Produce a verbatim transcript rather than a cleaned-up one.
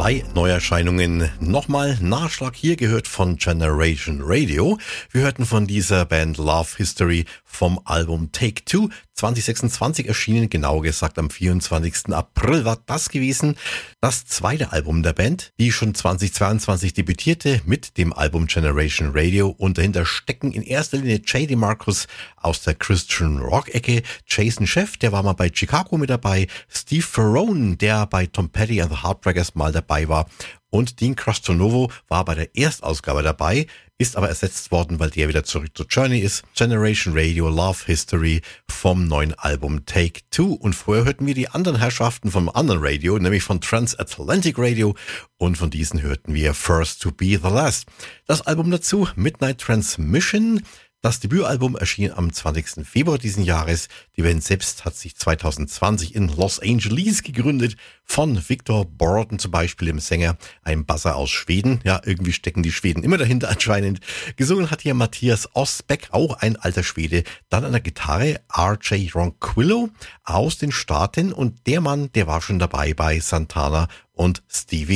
Zwei Neuerscheinungen. Nochmal Nachschlag hier gehört von Generation Radio. Wir hörten von dieser Band Love History vom Album Take Two. zwanzig sechsundzwanzig erschienen, genau gesagt am vierundzwanzigsten April war das gewesen. Das zweite Album der Band, die schon zweitausendzweiundzwanzig debütierte mit dem Album Generation Radio. Und dahinter stecken in erster Linie Jay DeMarcus aus der Christian Rock-Ecke, Jason Scheff, der war mal bei Chicago mit dabei, Steve Ferrone, der bei Tom Petty and the Heartbreakers mal dabei war, und Dean Castronovo war bei der Erstausgabe dabei, ist aber ersetzt worden, weil der wieder zurück zu Journey ist. Generation Radio, Love History vom neuen Album Take Two. Und vorher hörten wir die anderen Herrschaften vom anderen Radio, nämlich von Transatlantic Radio, und von diesen hörten wir First to Be the Last. Das Album dazu, Midnight Transmission. Das Debütalbum erschien am zwanzigsten Februar diesen Jahres. Die Band selbst hat sich zweitausendzwanzig in Los Angeles gegründet, von Victor Borden zum Beispiel, dem Sänger, einem Basser aus Schweden. Ja, irgendwie stecken die Schweden immer dahinter anscheinend. Gesungen hat hier Matthias Osbeck, auch ein alter Schwede. Dann an der Gitarre R J Ronquillo aus den Staaten, und der Mann, der war schon dabei bei Santana und Stevie